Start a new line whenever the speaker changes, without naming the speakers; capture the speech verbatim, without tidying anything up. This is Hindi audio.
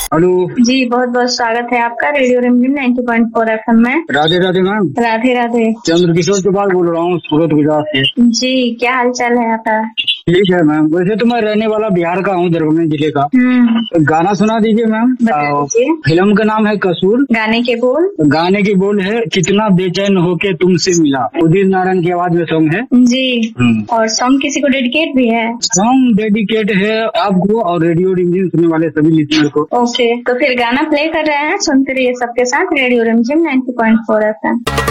हेलो
जी, बहुत बहुत स्वागत है आपका रेडियो रिमझिम नाइन्टी पॉइंट फोर एफएम में।
राधे राधे मैम।
राधे राधे।
चंद्रकिशोर चौपाल बोल रहा हूँ सूरत गुजरात से।
जी, क्या हाल चाल है आपका?
ठीक है मैम। वैसे तो मैं रहने वाला बिहार का हूँ, दरभंगा जिले का।
हम्म
गाना सुना दीजिए मैम।
बता दीजिए।
फिल्म का नाम है कसूर।
गाने के बोल?
गाने की बोल है कितना बेचैन होके तुमसे मिला। उदित नारायण की आवाज में सॉन्ग है
जी।
हम्म।
और सॉन्ग किसी को डेडिकेट भी है?
सॉन्ग डेडिकेट है आपको और रेडियो रिमझिम सुनने वाले सभी लिसनर को।
ओके, तो फिर गाना प्ले कर रहे हैं, सुनते रहिए सबके साथ रेडियो रिमझिम नाइन्टी पॉइंट फोर एफएम।